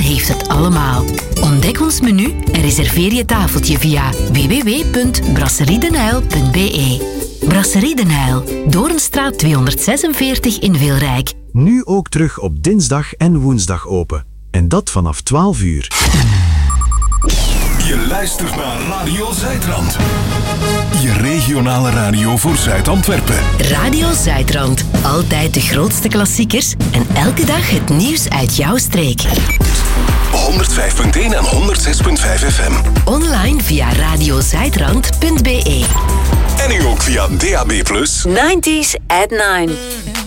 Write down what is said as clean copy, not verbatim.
heeft het allemaal. Ontdek ons menu en reserveer je tafeltje via www.brasseriedenijl.be. Brasserie Den Uyl, Doornstraat 246 in Wilrijk. Nu ook terug op dinsdag en woensdag open. En dat vanaf 12 uur. Je luistert naar Radio Zuidrand. Je regionale radio voor Zuid-Antwerpen. Radio Zuidrand. Altijd de grootste klassiekers en elke dag het nieuws uit jouw streek. 105.1 en 106.5 FM. Online via radiozuidrand.be. En nu ook via DAB+. 90s at 9.